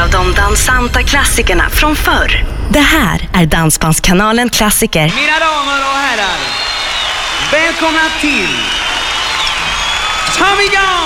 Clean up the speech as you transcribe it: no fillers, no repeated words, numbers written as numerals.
av de dansanta klassikerna från förr. Det här är Dansbandskanalen Klassiker. Mina damer och herrar, välkomna till Tommy Gunn!